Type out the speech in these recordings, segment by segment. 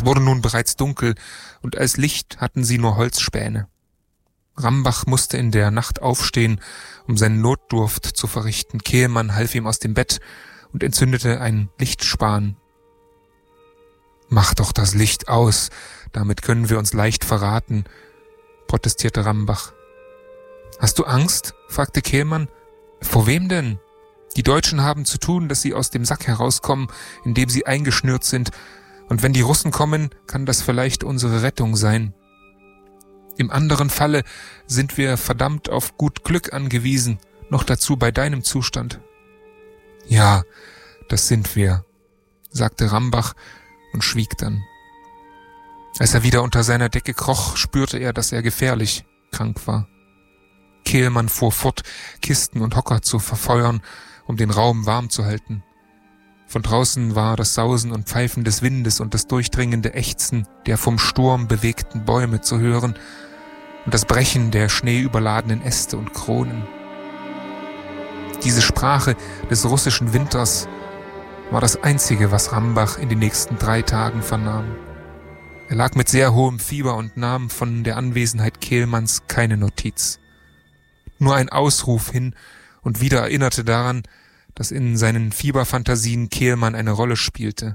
Es wurde nun bereits dunkel, und als Licht hatten sie nur Holzspäne. Rambach musste in der Nacht aufstehen, um seinen Notdurft zu verrichten. Kehlmann half ihm aus dem Bett und entzündete einen Lichtspan. »Mach doch das Licht aus, damit können wir uns leicht verraten«, protestierte Rambach. »Hast du Angst?« fragte Kehlmann. »Vor wem denn? Die Deutschen haben zu tun, dass sie aus dem Sack herauskommen, in dem sie eingeschnürt sind, und wenn die Russen kommen, kann das vielleicht unsere Rettung sein. Im anderen Falle sind wir verdammt auf gut Glück angewiesen, noch dazu bei deinem Zustand.« »Ja, das sind wir«, sagte Rambach und schwieg dann. Als er wieder unter seiner Decke kroch, spürte er, dass er gefährlich krank war. Kehlmann fuhr fort, Kisten und Hocker zu verfeuern, um den Raum warm zu halten. Von draußen war das Sausen und Pfeifen des Windes und das durchdringende Ächzen der vom Sturm bewegten Bäume zu hören und das Brechen der schneeüberladenen Äste und Kronen. Diese Sprache des russischen Winters war das Einzige, was Rambach in den nächsten 3 Tagen vernahm. Er lag mit sehr hohem Fieber und nahm von der Anwesenheit Kehlmanns keine Notiz. Nur ein Ausruf hin und wieder erinnerte daran, dass in seinen Fieberfantasien Kehlmann eine Rolle spielte.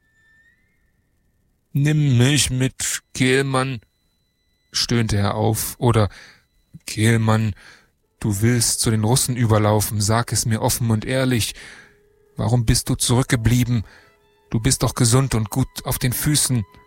»Nimm mich mit, Kehlmann«, stöhnte er auf, oder »Kehlmann, du willst zu den Russen überlaufen, sag es mir offen und ehrlich. Warum bist du zurückgeblieben? Du bist doch gesund und gut auf den Füßen.